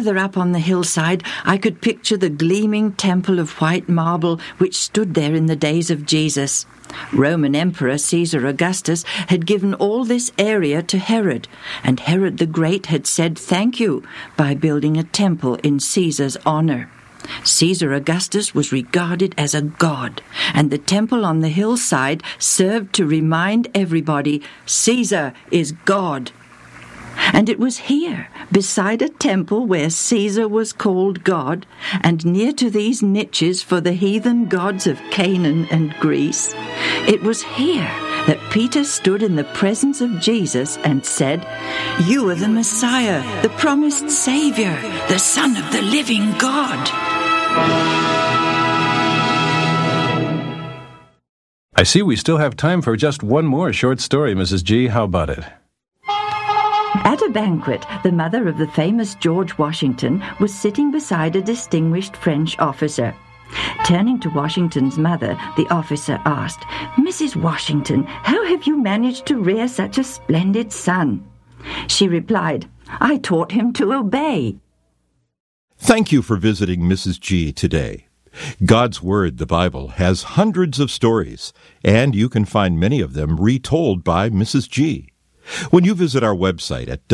Further up on the hillside, I could picture the gleaming temple of white marble which stood there in the days of Jesus. Roman Emperor Caesar Augustus had given all this area to Herod, and Herod the Great had said thank you by building a temple in Caesar's honor. Caesar Augustus was regarded as a god, and the temple on the hillside served to remind everybody Caesar is God. And it was here, beside a temple where Caesar was called God, and near to these niches for the heathen gods of Canaan and Greece, it was here that Peter stood in the presence of Jesus and said, "You are the Messiah, the promised Savior, the Son of the living God." I see we still have time for just one more short story, Mrs. G. How about it? At a banquet, the mother of the famous George Washington was sitting beside a distinguished French officer. Turning to Washington's mother, the officer asked, "Mrs. Washington, how have you managed to rear such a splendid son?" She replied, "I taught him to obey." Thank you for visiting Mrs. G today. God's Word, the Bible, has hundreds of stories, and you can find many of them retold by Mrs. G. When you visit our website at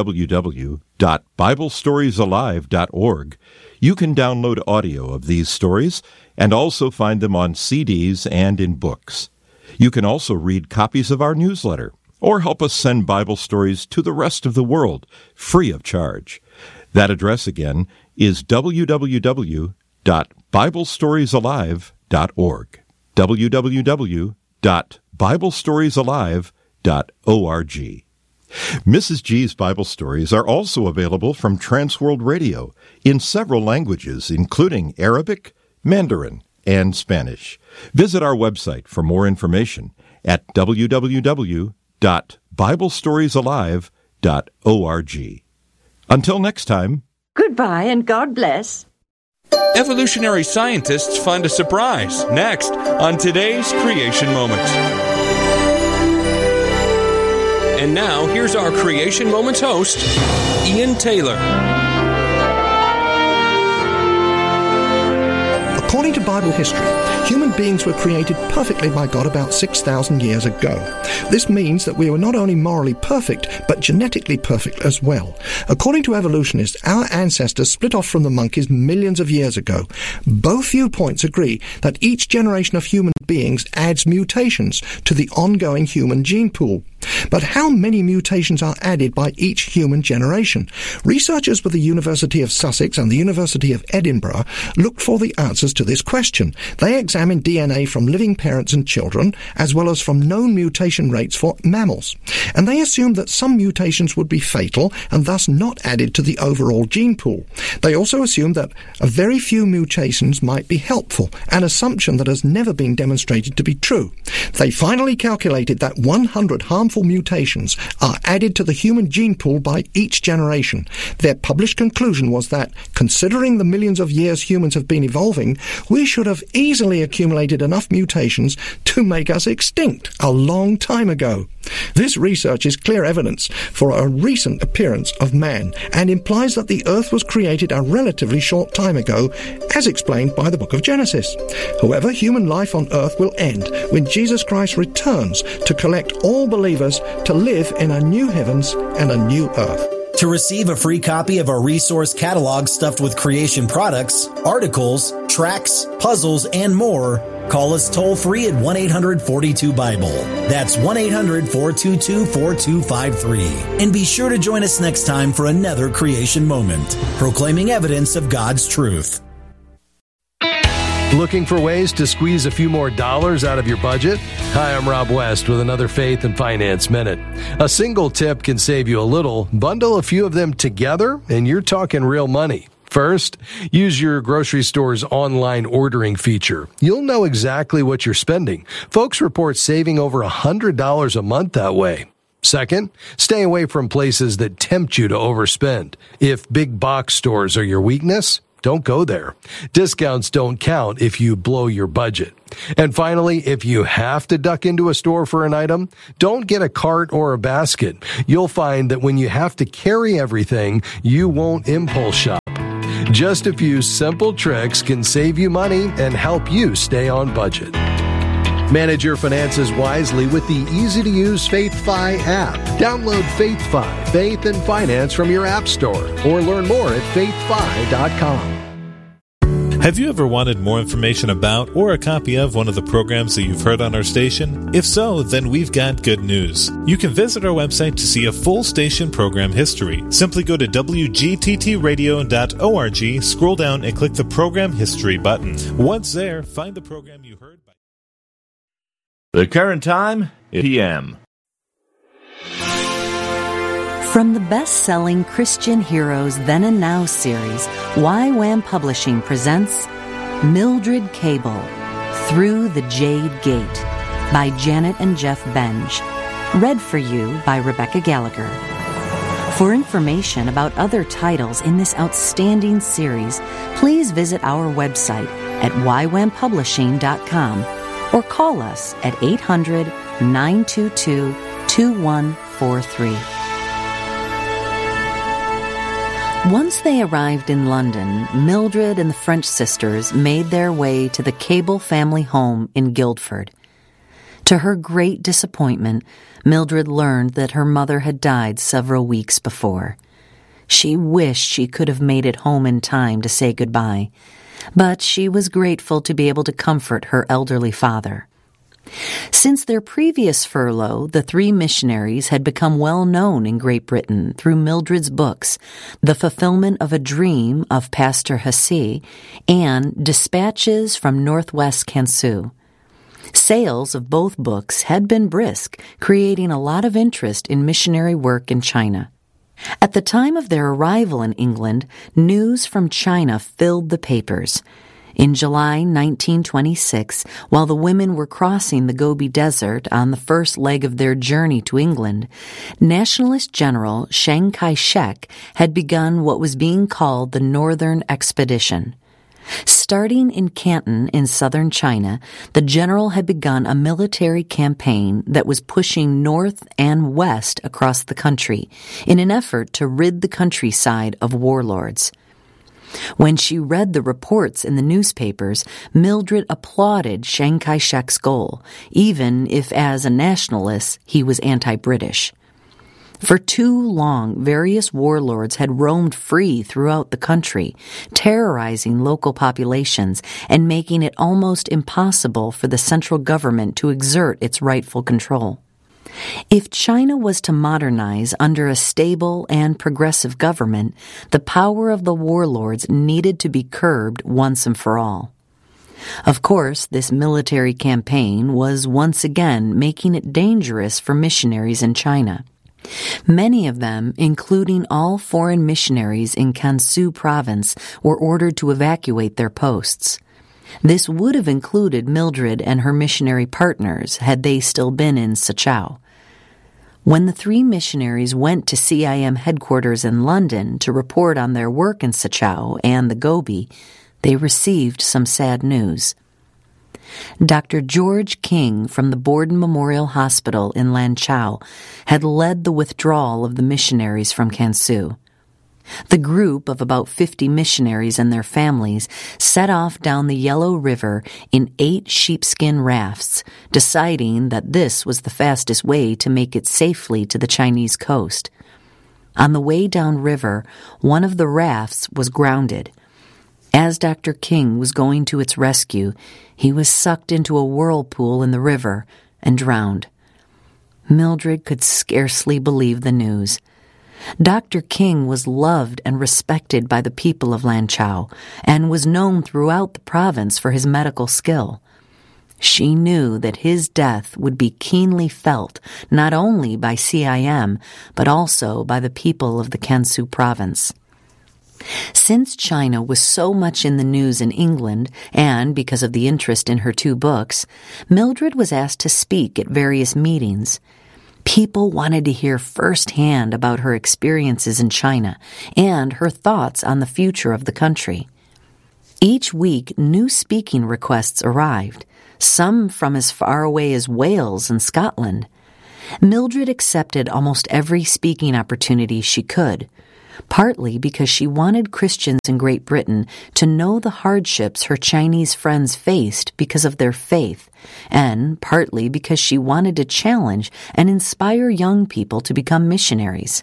www.biblestoriesalive.org, you can download audio of these stories and also find them on CDs and in books. You can also read copies of our newsletter or help us send Bible stories to the rest of the world free of charge. That address again is www.biblestoriesalive.org. www.biblestoriesalive.org. Mrs. G's Bible stories are also available from Transworld Radio in several languages, including Arabic, Mandarin, and Spanish. Visit our website for more information at www.biblestoriesalive.org. Until next time. Goodbye and God bless. Evolutionary scientists find a surprise next on today's Creation Moment. And now, here's our Creation Moments host, Ian Taylor. According to Bible history, human beings were created perfectly by God about 6,000 years ago. This means that we were not only morally perfect, but genetically perfect as well. According to evolutionists, our ancestors split off from the monkeys millions of years ago. Both viewpoints agree that each generation of human beings adds mutations to the ongoing human gene pool. But how many mutations are added by each human generation? Researchers with the University of Sussex and the University of Edinburgh looked for the answers to this question. They examined DNA from living parents and children, as well as from known mutation rates for mammals. And they assumed that some mutations would be fatal and thus not added to the overall gene pool. They also assumed that a very few mutations might be helpful, an assumption that has never been demonstrated to be true. They finally calculated that 100 harmful mutations are added to the human gene pool by each generation. Their published conclusion was that, considering the millions of years humans have been evolving, we should have easily accumulated enough mutations to make us extinct a long time ago. This research is clear evidence for a recent appearance of man and implies that the earth was created a relatively short time ago, as explained by the book of Genesis. However, human life on earth will end when Jesus Christ returns to collect all believers to live in a new heavens and a new earth. To receive a free copy of our resource catalog stuffed with creation products, articles, tracts, puzzles, and more, call us toll-free at 1-800-42-BIBLE. That's 1-800-422-4253. And be sure to join us next time for another Creation Moment, proclaiming evidence of God's truth. Looking for ways to squeeze a few more dollars out of your budget? Hi, I'm Rob West with another Faith and Finance Minute. A single tip can save you a little. Bundle a few of them together, and you're talking real money. First, use your grocery store's online ordering feature. You'll know exactly what you're spending. Folks report saving over $100 a month that way. Second, stay away from places that tempt you to overspend. If big box stores are your weakness, don't go there. Discounts don't count if you blow your budget. And finally, if you have to duck into a store for an item, don't get a cart or a basket. You'll find that when you have to carry everything, you won't impulse shop. Just a few simple tricks can save you money and help you stay on budget. Manage your finances wisely with the easy-to-use FaithFi app. Download FaithFi, Faith and Finance from your app store, or learn more at faithfi.com. Have you ever wanted more information about or a copy of one of the programs that you've heard on our station? If so, then we've got good news. You can visit our website to see a full station program history. Simply go to wgttradio.org, scroll down, and click the Program History button. Once there, find the program you heard. The current time, p.m. From the best-selling Christian Heroes Then and Now series, YWAM Publishing presents Mildred Cable, Through the Jade Gate, by Janet and Jeff Benj. Read for you by Rebecca Gallagher. For information about other titles in this outstanding series, please visit our website at ywampublishing.com or call us at 800-922-2143. Once they arrived in London, Mildred and the French sisters made their way to the Cable family home in Guildford. To her great disappointment, Mildred learned that her mother had died several weeks before. She wished she could have made it home in time to say goodbye, but she was grateful to be able to comfort her elderly father. Since their previous furlough, the three missionaries had become well known in Great Britain through Mildred's books, The Fulfillment of a Dream of Pastor Hussey and Dispatches from Northwest Kansu. Sales of both books had been brisk, creating a lot of interest in missionary work in China. At the time of their arrival in England, news from China filled the papers. In July 1926, while the women were crossing the Gobi Desert on the first leg of their journey to England, Nationalist General Chiang Kai-shek had begun what was being called the Northern Expedition. Starting in Canton in southern China, the general had begun a military campaign that was pushing north and west across the country in an effort to rid the countryside of warlords. When she read the reports in the newspapers, Mildred applauded Chiang Kai-shek's goal, even if as a nationalist he was anti-British. For too long, various warlords had roamed free throughout the country, terrorizing local populations and making it almost impossible for the central government to exert its rightful control. If China was to modernize under a stable and progressive government, the power of the warlords needed to be curbed once and for all. Of course, this military campaign was once again making it dangerous for missionaries in China. Many of them, including all foreign missionaries in Kansu province, were ordered to evacuate their posts. This would have included Mildred and her missionary partners had they still been in Sachau. When the three missionaries went to CIM headquarters in London to report on their work in Sachau and the Gobi, they received some sad news. Dr. George King from the Borden Memorial Hospital in Lanchao had led the withdrawal of the missionaries from Kansu. The group of about 50 missionaries and their families set off down the Yellow River in 8 sheepskin rafts, deciding that this was the fastest way to make it safely to the Chinese coast. On the way downriver, one of the rafts was grounded. As Dr. King was going to its rescue, he was sucked into a whirlpool in the river and drowned. Mildred could scarcely believe the news. Dr. King was loved and respected by the people of Lanchao and was known throughout the province for his medical skill. She knew that his death would be keenly felt not only by CIM but also by the people of the Kansu province. Since China was so much in the news in England, and because of the interest in her 2 books, Mildred was asked to speak at various meetings. People wanted to hear firsthand about her experiences in China and her thoughts on the future of the country. Each week, new speaking requests arrived, some from as far away as Wales and Scotland. Mildred accepted almost every speaking opportunity she could. partly because she wanted Christians in Great Britain to know the hardships her Chinese friends faced because of their faith, and partly because she wanted to challenge and inspire young people to become missionaries.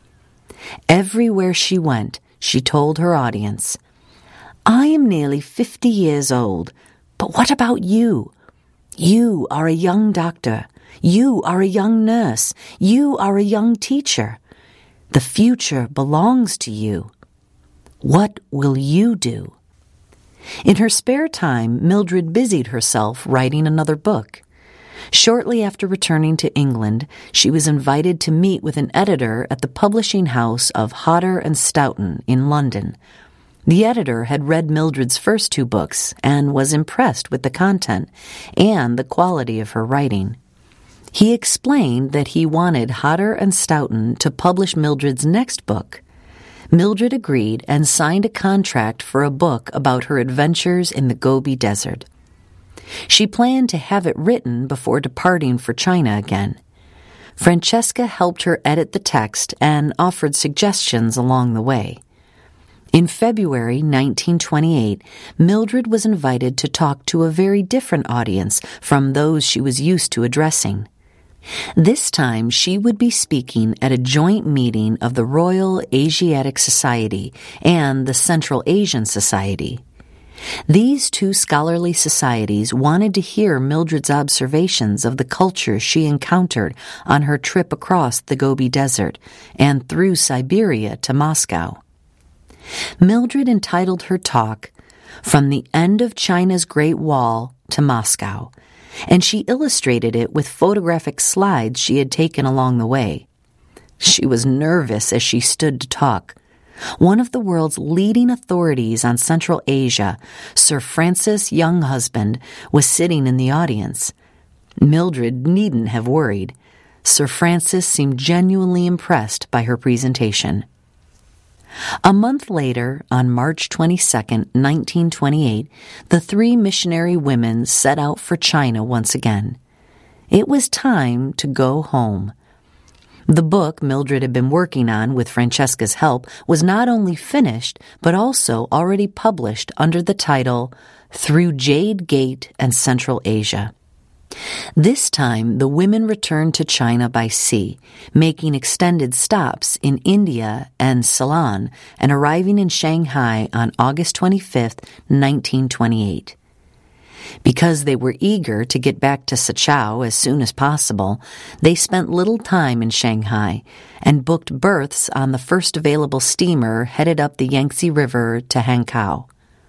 Everywhere she went, she told her audience, "I am nearly 50 years old, but what about you? You are a young doctor. You are a young nurse. You are a young teacher. The future belongs to you. What will you do?" In her spare time, Mildred busied herself writing another book. Shortly after returning to England, she was invited to meet with an editor at the publishing house of Hodder and Stoughton in London. The editor had read Mildred's first 2 books and was impressed with the content and the quality of her writing. He explained that he wanted Hodder and Stoughton to publish Mildred's next book. Mildred agreed and signed a contract for a book about her adventures in the Gobi Desert. She planned to have it written before departing for China again. Francesca helped her edit the text and offered suggestions along the way. In February 1928, Mildred was invited to talk to a very different audience from those she was used to addressing. This time she would be speaking at a joint meeting of the Royal Asiatic Society and the Central Asian Society. These 2 scholarly societies wanted to hear Mildred's observations of the culture she encountered on her trip across the Gobi Desert and through Siberia to Moscow. Mildred entitled her talk, "From the End of China's Great Wall to Moscow," and she illustrated it with photographic slides she had taken along the way. She was nervous as she stood to talk. One of the world's leading authorities on Central Asia, Sir Francis Younghusband, was sitting in the audience. Mildred needn't have worried. Sir Francis seemed genuinely impressed by her presentation. A month later, on March 22, 1928, the 3 missionary women set out for China once again. It was time to go home. The book Mildred had been working on with Francesca's help was not only finished, but also already published under the title Through Jade Gate and Central Asia. This time, the women returned to China by sea, making extended stops in India and Ceylon, and arriving in Shanghai on August 25, 1928. Because they were eager to get back to Sachau as soon as possible, they spent little time in Shanghai and booked berths on the first available steamer headed up the Yangtze River to Hankow.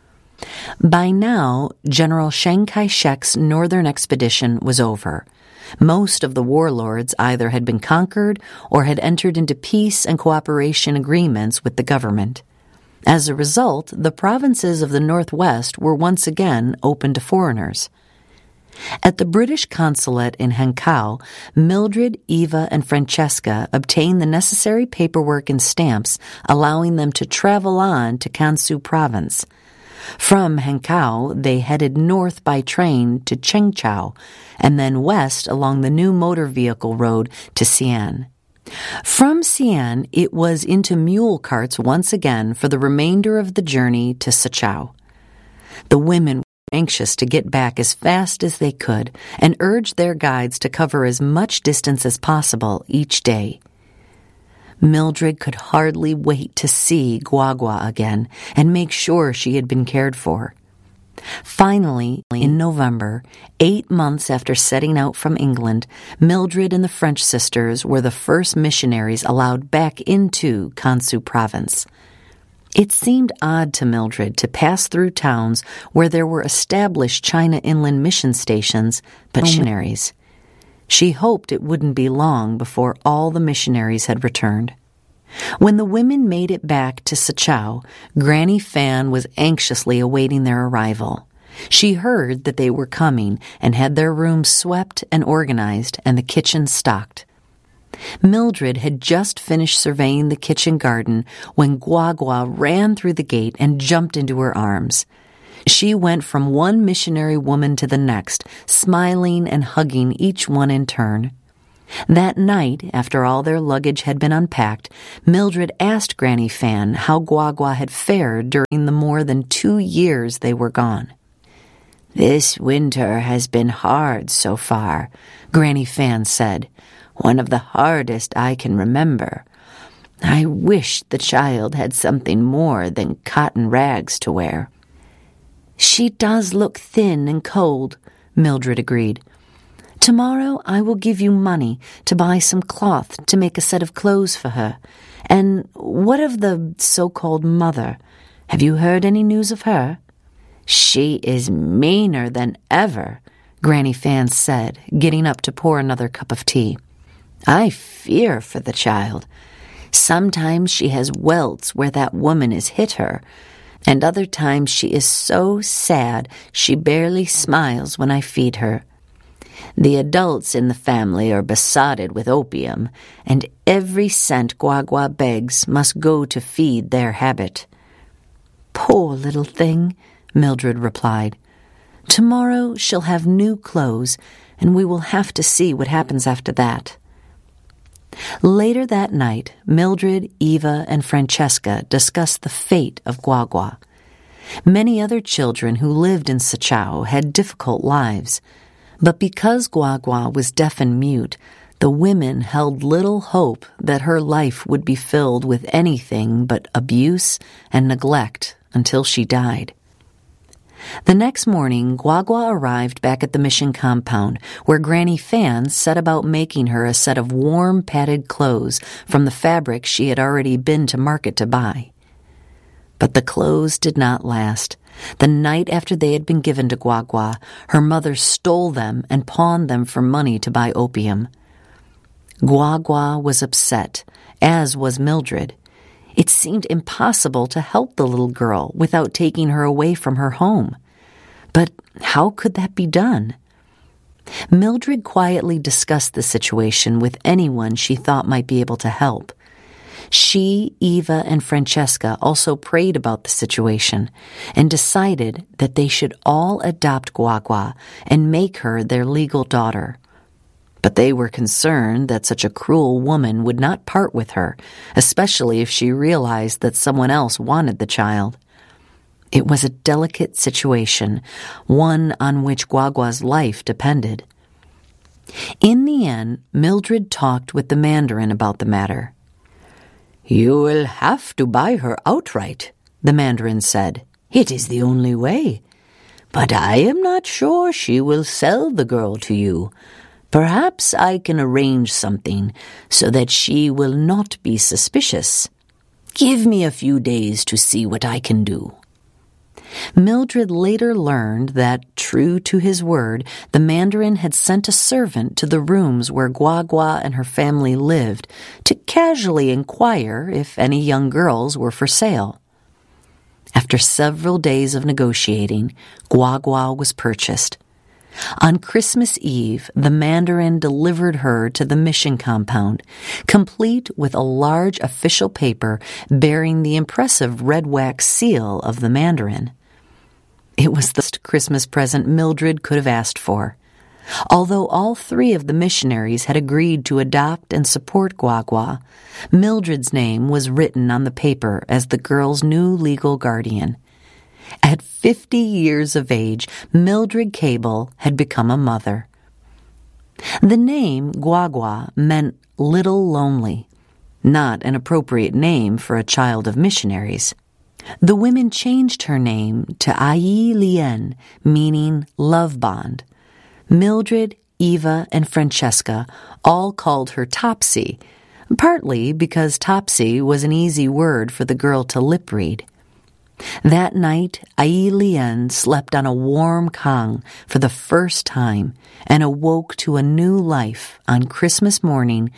By now, General Chiang Kai-shek's northern expedition was over. Most of the warlords either had been conquered or had entered into peace and cooperation agreements with the government. As a result, the provinces of the Northwest were once again open to foreigners. At the British consulate in Hankow, Mildred, Eva, and Francesca obtained the necessary paperwork and stamps allowing them to travel on to Kansu province. From Hankow, they headed north by train to Chengchou, and then west along the new motor vehicle road to Xi'an. From Xi'an, it was into mule carts once again for the remainder of the journey to Sachau. The women were anxious to get back as fast as they could and urged their guides to cover as much distance as possible each day. Mildred could hardly wait to see Guagua again and make sure she had been cared for. Finally, in November, 8 months after setting out from England, Mildred and the French sisters were the first missionaries allowed back into Kansu province. It seemed odd to Mildred to pass through towns where there were established China Inland mission stations, but missionaries. She hoped it wouldn't be long before all the missionaries had returned. When the women made it back to Sachau, Granny Fan was anxiously awaiting their arrival. She heard that they were coming and had their rooms swept and organized and the kitchen stocked. Mildred had just finished surveying the kitchen garden when Guagua ran through the gate and jumped into her arms. She went from one missionary woman to the next, smiling and hugging each one in turn. That night, after all their luggage had been unpacked, Mildred asked Granny Fan how Guagua had fared during the more than 2 years they were gone. "This winter has been hard so far," Granny Fan said. "One of the hardest I can remember. I wish the child had something more than cotton rags to wear." "She does look thin and cold," Mildred agreed. "Tomorrow I will give you money to buy some cloth to make a set of clothes for her. And what of the so-called mother? Have you heard any news of her?" "She is meaner than ever," Granny Fan said, getting up to pour another cup of tea. "I fear for the child. Sometimes she has welts where that woman has hit her, and other times she is so sad she barely smiles when I feed her. The adults in the family are besotted with opium, and every cent Guagua begs must go to feed their habit." "Poor little thing," Mildred replied. "Tomorrow she'll have new clothes, and we will have to see what happens after that." Later that night, Mildred, Eva, and Francesca discussed the fate of Guagua. Many other children who lived in Sechao had difficult lives, but because Guagua was deaf and mute, the women held little hope that her life would be filled with anything but abuse and neglect until she died. The next morning, Guagua arrived back at the mission compound, where Granny Fan set about making her a set of warm, padded clothes from the fabric she had already been to market to buy. But the clothes did not last. The night after they had been given to Guagua, her mother stole them and pawned them for money to buy opium. Guagua was upset, as was Mildred. It seemed impossible to help the little girl without taking her away from her home. But how could that be done? Mildred quietly discussed the situation with anyone she thought might be able to help. She, Eva, and Francesca also prayed about the situation and decided that they should all adopt Guagua and make her their legal daughter. But they were concerned that such a cruel woman would not part with her, especially if she realized that someone else wanted the child. It was a delicate situation, one on which Guagua's life depended. In the end, Mildred talked with the Mandarin about the matter. "You will have to buy her outright," the Mandarin said. "It is the only way. But I am not sure she will sell the girl to you. Perhaps I can arrange something so that she will not be suspicious. Give me a few days to see what I can do." Mildred later learned that, true to his word, the Mandarin had sent a servant to the rooms where Guagua and her family lived to casually inquire if any young girls were for sale. After several days of negotiating, Guagua was purchased. On Christmas Eve, the Mandarin delivered her to the mission compound, complete with a large official paper bearing the impressive red wax seal of the Mandarin. It was the best Christmas present Mildred could have asked for. Although all three of the missionaries had agreed to adopt and support Guagua, Mildred's name was written on the paper as the girl's new legal guardian. At 50 years of age, Mildred Cable had become a mother. The name Guagua meant little lonely, not an appropriate name for a child of missionaries. The women changed her name to Ai Lien, meaning love bond. Mildred, Eva, and Francesca all called her Topsy, partly because Topsy was an easy word for the girl to lip read. That night, Ai Lien slept on a warm kang for the first time and awoke to a new life on Christmas morning,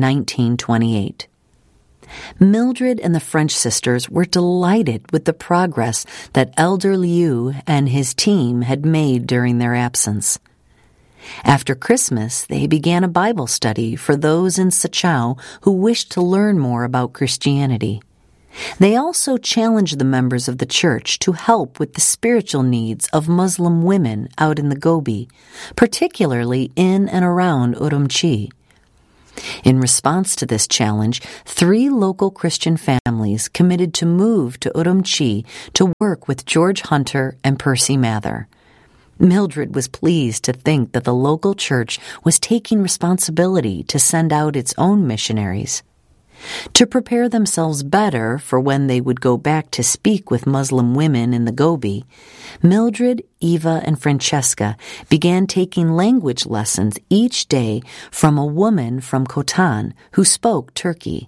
1928. Mildred and the French sisters were delighted with the progress that Elder Liu and his team had made during their absence. After Christmas, they began a Bible study for those in Sechao who wished to learn more about Christianity. They also challenged the members of the church to help with the spiritual needs of Muslim women out in the Gobi, particularly in and around Urumqi. In response to this challenge, 3 local Christian families committed to move to Urumqi to work with George Hunter and Percy Mather. Mildred was pleased to think that the local church was taking responsibility to send out its own missionaries. To prepare themselves better for when they would go back to speak with Muslim women in the Gobi, Mildred, Eva, and Francesca began taking language lessons each day from a woman from Khotan who spoke Turkey.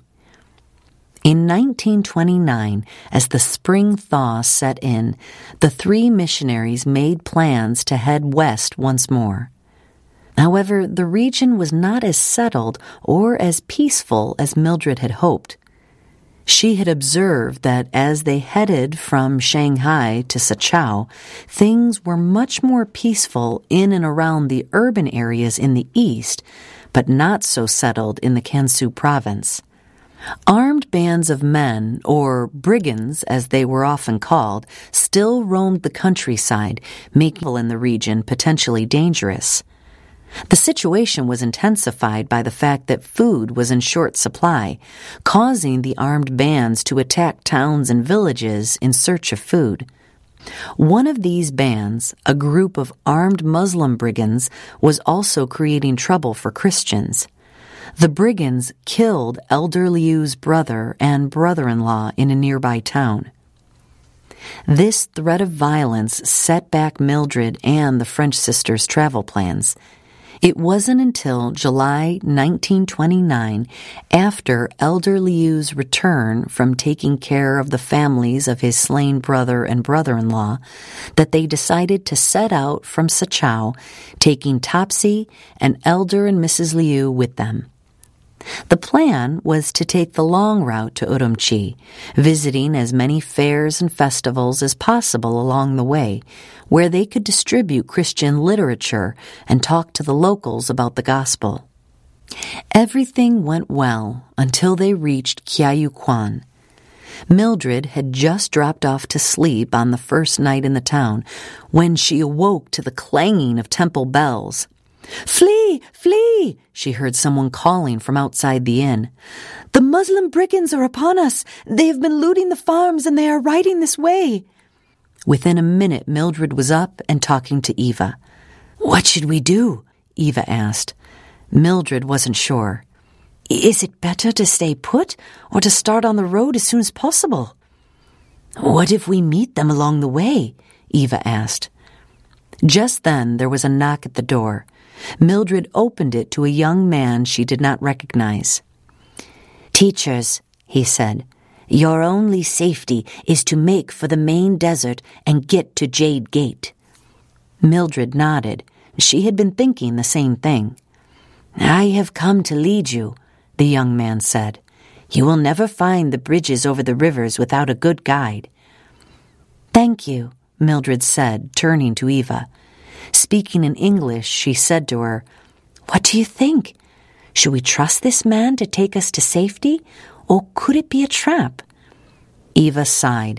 In 1929, as the spring thaw set in, the 3 missionaries made plans to head west once more. However, the region was not as settled or as peaceful as Mildred had hoped. She had observed that as they headed from Shanghai to Sachau, things were much more peaceful in and around the urban areas in the east, but not so settled in the Gansu province. Armed bands of men, or brigands as they were often called, still roamed the countryside, making people in the region potentially dangerous. The situation was intensified by the fact that food was in short supply, causing the armed bands to attack towns and villages in search of food. One of these bands, a group of armed Muslim brigands, was also creating trouble for Christians. The brigands killed Elder Liu's brother and brother-in-law in a nearby town. This threat of violence set back Mildred and the French sisters' travel plans. It wasn't until July 1929, after Elder Liu's return from taking care of the families of his slain brother and brother-in-law, that they decided to set out from Sachau, taking Topsy and Elder and Mrs. Liu with them. The plan was to take the long route to Urumqi, visiting as many fairs and festivals as possible along the way, where they could distribute Christian literature and talk to the locals about the gospel. Everything went well until they reached Kyaukwan. Mildred had just dropped off to sleep on the first night in the town when she awoke to the clanging of temple bells. "Flee! Flee!" she heard someone calling from outside the inn. "The Muslim brigands are upon us! They have been looting the farms and they are riding this way!" Within a minute, Mildred was up and talking to Eva. "What should we do?" Eva asked. Mildred wasn't sure. "Is it better to stay put or to start on the road as soon as possible?" "What if we meet them along the way?" Eva asked. Just then there was a knock at the door. Mildred opened it to a young man she did not recognize. "Teachers," he said, "your only safety is to make for the main desert and get to Jade Gate." Mildred nodded. She had been thinking the same thing. "I have come to lead you," the young man said. "You will never find the bridges over the rivers without a good guide." "Thank you," Mildred said, turning to Eva. Speaking in English, she said to her, "What do you think? Should we trust this man to take us to safety, or could it be a trap?" Eva sighed.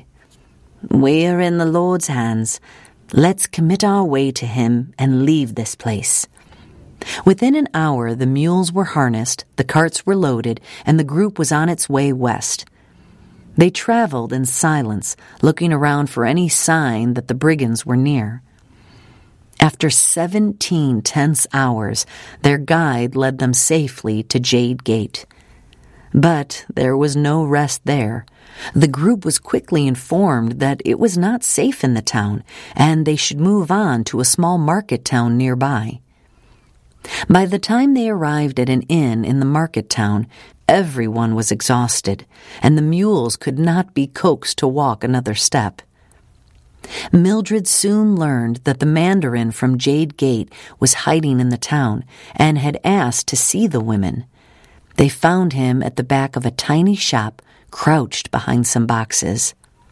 "We are in the Lord's hands. Let's commit our way to him and leave this place." Within an hour, the mules were harnessed, the carts were loaded, and the group was on its way west. They traveled in silence, looking around for any sign that the brigands were near. After 17 tense hours, their guide led them safely to Jade Gate. But there was no rest there. The group was quickly informed that it was not safe in the town, and they should move on to a small market town nearby. By the time they arrived at an inn in the market town, everyone was exhausted, and the mules could not be coaxed to walk another step. Mildred soon learned that the Mandarin from Jade Gate was hiding in the town and had asked to see the women. They found him at the back of a tiny shop, crouched behind some boxes.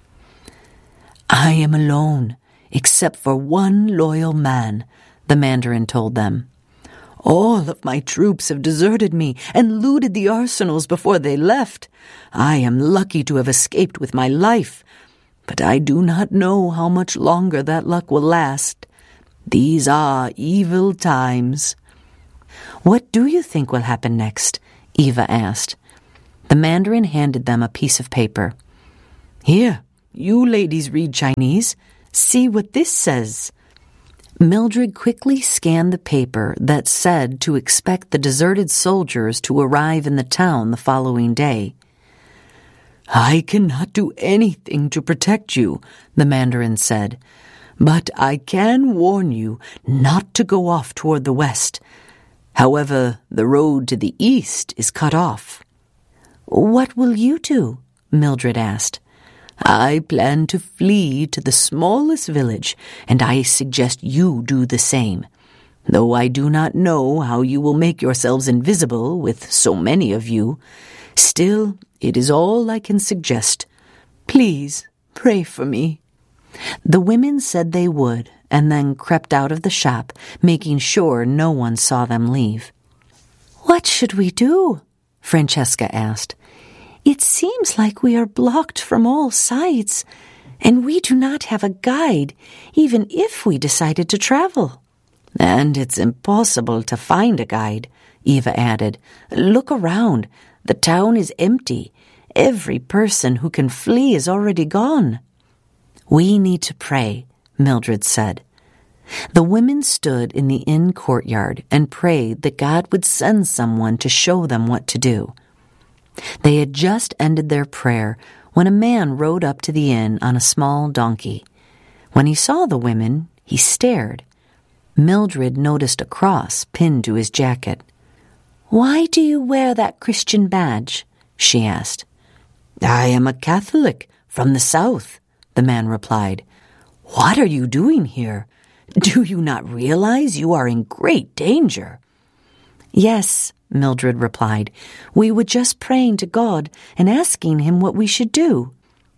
"I am alone, except for one loyal man," the Mandarin told them. "All of my troops have deserted me and looted the arsenals before they left. I am lucky to have escaped with my life, but I do not know how much longer that luck will last. These are evil times." "What do you think will happen next?" Eva asked. The Mandarin handed them a piece of paper. Here, you ladies read Chinese. See what this says. Mildred quickly scanned the paper that said to expect the deserted soldiers to arrive in the town the following day. I cannot do anything to protect you, the Mandarin said, but I can warn you not to go off toward the west. However, the road to the east is cut off. What will you do? Mildred asked. I plan to flee to the smallest village, and I suggest you do the same. Though I do not know how you will make yourselves invisible with so many of you, still it is all I can suggest. Please pray for me. The women said they would, and then crept out of the shop, making sure no one saw them leave. What should we do? Francesca asked. It seems like we are blocked from all sides, and we do not have a guide, even if we decided to travel. And it's impossible to find a guide, Eva added. Look around. The town is empty. Every person who can flee is already gone. We need to pray, Mildred said. The women stood in the inn courtyard and prayed that God would send someone to show them what to do. They had just ended their prayer when a man rode up to the inn on a small donkey. When he saw the women, he stared. Mildred noticed a cross pinned to his jacket. Why do you wear that Christian badge? She asked. I am a Catholic from the south, the man replied. What are you doing here? Do you not realize you are in great danger? Yes, Mildred replied. We were just praying to God and asking him what we should do.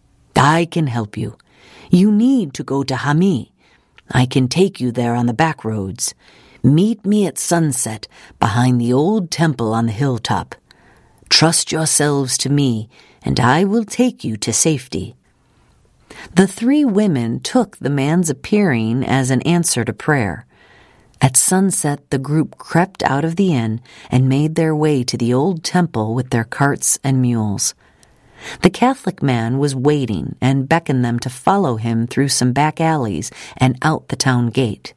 I can help you. You need to go to Hami. I can take you there on the back roads. Meet me at sunset behind the old temple on the hilltop. Trust yourselves to me, and I will take you to safety. The three women took the man's appearing as an answer to prayer. At sunset, the group crept out of the inn and made their way to the old temple with their carts and mules. The Catholic man was waiting and beckoned them to follow him through some back alleys and out the town gate.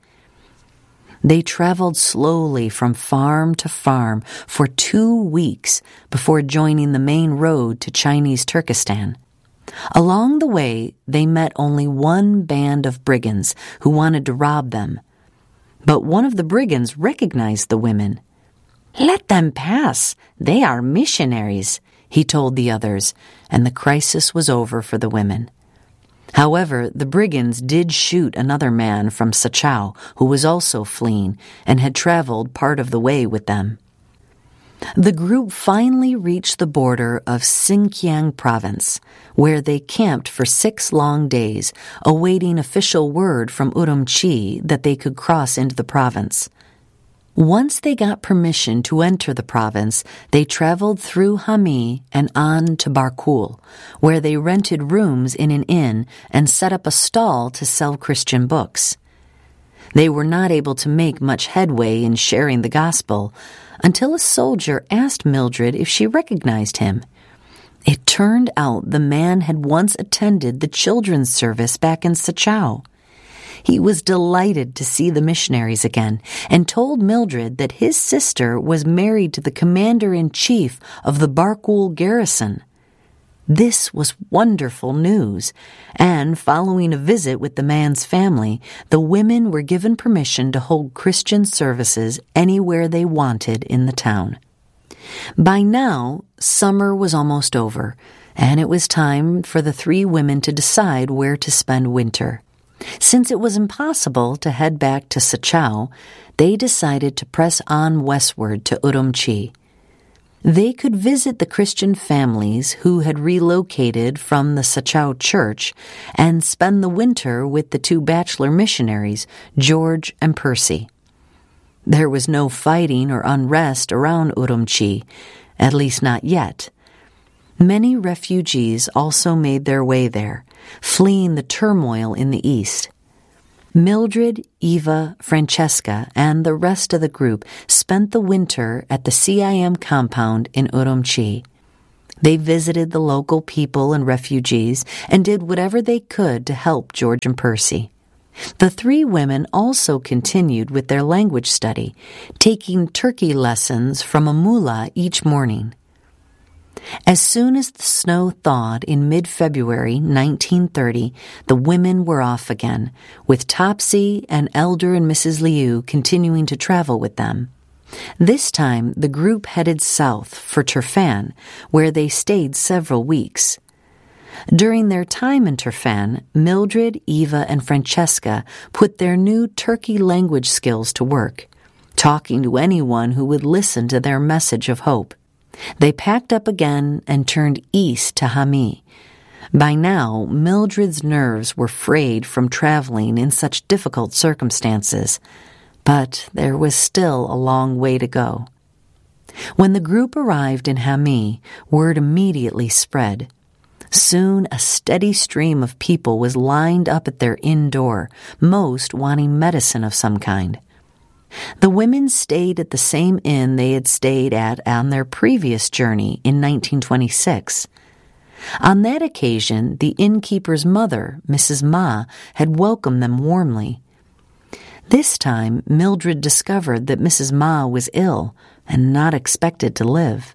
They traveled slowly from farm to farm for 2 weeks before joining the main road to Chinese Turkestan. Along the way, they met only one band of brigands who wanted to rob them. But one of the brigands recognized the women. Let them pass. They are missionaries, he told the others, and the crisis was over for the women. However, the brigands did shoot another man from Sachau who was also fleeing and had traveled part of the way with them. The group finally reached the border of Xinjiang province, where they camped for 6 long days, awaiting official word from Urumqi that they could cross into the province. Once they got permission to enter the province, they traveled through Hami and on to Barkul, where they rented rooms in an inn and set up a stall to sell Christian books. They were not able to make much headway in sharing the gospel until a soldier asked Mildred if she recognized him. It turned out the man had once attended the children's service back in Sachau. He was delighted to see the missionaries again and told Mildred that his sister was married to the commander-in-chief of the Barkul garrison. This was wonderful news, and following a visit with the man's family, the women were given permission to hold Christian services anywhere they wanted in the town. By now, summer was almost over, and it was time for the 3 women to decide where to spend winter. Since it was impossible to head back to Sachau, they decided to press on westward to Urumqi. They could visit the Christian families who had relocated from the Sachau church and spend the winter with the 2 bachelor missionaries, George and Percy. There was no fighting or unrest around Urumqi, at least not yet. Many refugees also made their way there, fleeing the turmoil in the east. Mildred, Eva, Francesca, and the rest of the group spent the winter at the CIM compound in Urumqi. They visited the local people and refugees and did whatever they could to help George and Percy. The three women also continued with their language study, taking Turkey lessons from a mullah each morning. As soon as the snow thawed in mid-February 1930, the women were off again, with Topsy and Elder and Mrs. Liu continuing to travel with them. This time, the group headed south for Turfan, where they stayed several weeks. During their time in Turfan, Mildred, Eva, and Francesca put their new Turkey language skills to work, talking to anyone who would listen to their message of hope. They packed up again and turned east to Hami. By now, Mildred's nerves were frayed from traveling in such difficult circumstances, but there was still a long way to go. When the group arrived in Hami, word immediately spread. Soon a steady stream of people was lined up at their inn door, most wanting medicine of some kind. The women stayed at the same inn they had stayed at on their previous journey in 1926. On that occasion, the innkeeper's mother, Mrs. Ma, had welcomed them warmly. This time, Mildred discovered that Mrs. Ma was ill and not expected to live.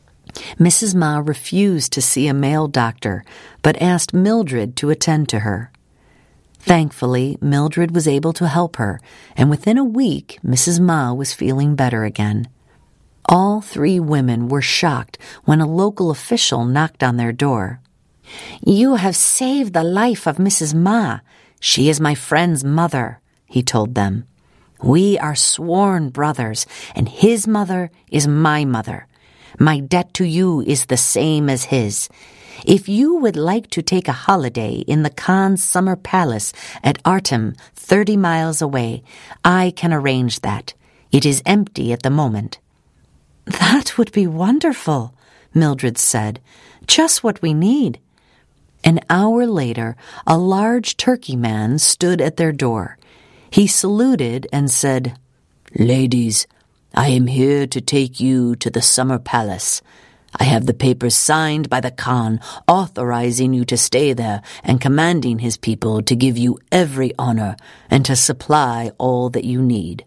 Mrs. Ma refused to see a male doctor, but asked Mildred to attend to her. Thankfully, Mildred was able to help her, and within a week, Mrs. Ma was feeling better again. All three women were shocked when a local official knocked on their door. "You have saved the life of Mrs. Ma. She is my friend's mother," he told them. "We are sworn brothers, and his mother is my mother. My debt to you is the same as his. If you would like to take a holiday in the Khan's summer palace at Artem, 30 miles away, I can arrange that. It is empty at the moment." "That would be wonderful," Mildred said. "Just what we need." An hour later, a large turkey man stood at their door. He saluted and said, "Ladies, I am here to take you to the summer palace. I have the papers signed by the Khan authorizing you to stay there and commanding his people to give you every honor and to supply all that you need.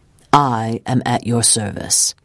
I am at your service."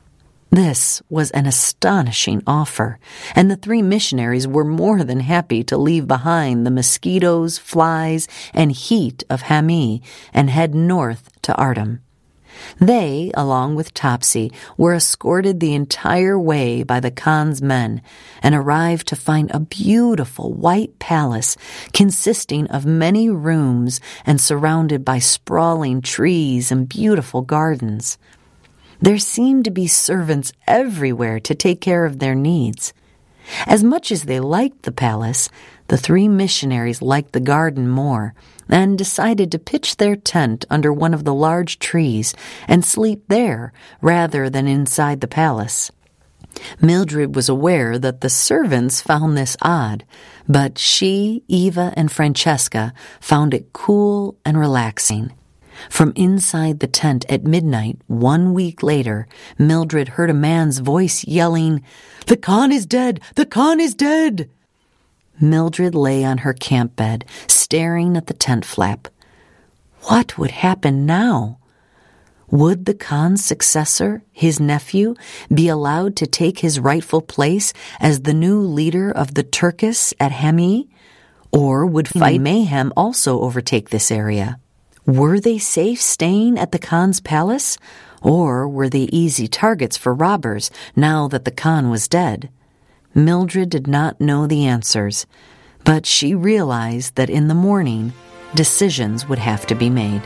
This was an astonishing offer, and the three missionaries were more than happy to leave behind the mosquitoes, flies, and heat of Hami and head north to Artem. They, along with Topsy, were escorted the entire way by the Khan's men and arrived to find a beautiful white palace consisting of many rooms and surrounded by sprawling trees and beautiful gardens. There seemed to be servants everywhere to take care of their needs. As much as they liked the palace, the three missionaries liked the garden more and decided to pitch their tent under one of the large trees and sleep there rather than inside the palace. Mildred was aware that the servants found this odd, but she, Eva, and Francesca found it cool and relaxing. From inside the tent at midnight, 1 week later, Mildred heard a man's voice yelling, "The Khan is dead! The Khan is dead!" Mildred lay on her camp bed, staring at the tent flap. What would happen now? Would the Khan's successor, his nephew, be allowed to take his rightful place as the new leader of the Turkists at Hami? Or would mayhem also overtake this area? Were they safe staying at the Khan's palace? Or were they easy targets for robbers now that the Khan was dead? Mildred did not know the answers, but she realized that in the morning, decisions would have to be made.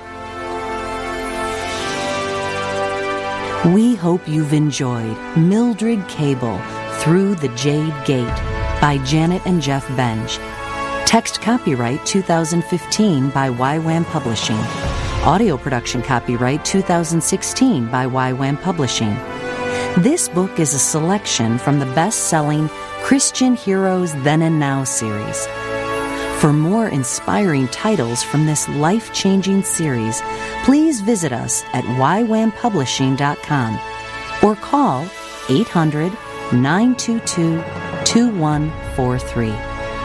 We hope you've enjoyed Mildred Cable, Through the Jade Gate by Janet and Jeff Benj. Text copyright 2015 by YWAM Publishing. Audio production copyright 2016 by YWAM Publishing. This book is a selection from the best-selling Christian Heroes Then and Now series. For more inspiring titles from this life-changing series, please visit us at ywampublishing.com or call 800-922-2143.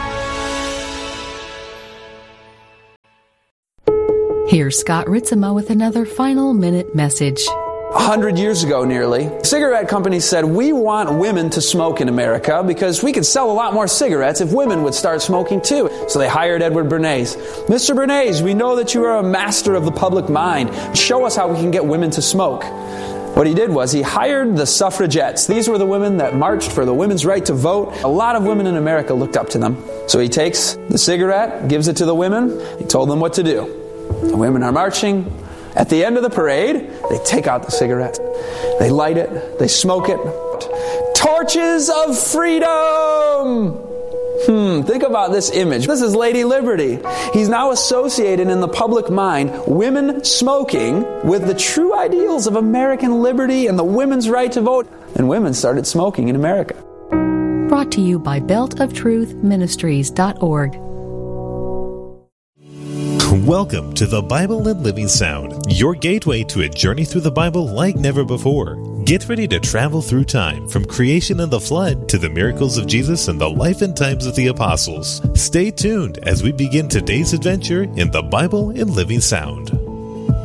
Here's Scott Ritzema with another final minute message. 100 years ago, nearly, cigarette companies said, we want women to smoke in America because we could sell a lot more cigarettes if women would start smoking too. So they hired Edward Bernays. Mr. Bernays, we know that you are a master of the public mind. Show us how we can get women to smoke. What he did was he hired the suffragettes. These were the women that marched for the women's right to vote. A lot of women in America looked up to them. So he takes the cigarette, gives it to the women. He told them what to do. The women are marching. At the end of the parade, they take out the cigarette. They light it. They smoke it. Torches of freedom! Think about this image. This is Lady Liberty. He's now associated in the public mind women smoking with the true ideals of American liberty and the women's right to vote. And women started smoking in America. Brought to you by beltoftruthministries.org. Welcome to the Bible and Living Sound, your gateway to a journey through the Bible like never before. Get ready to travel through time, from creation and the flood to the miracles of Jesus and the life and times of the apostles. Stay tuned as we begin today's adventure in the Bible and Living Sound.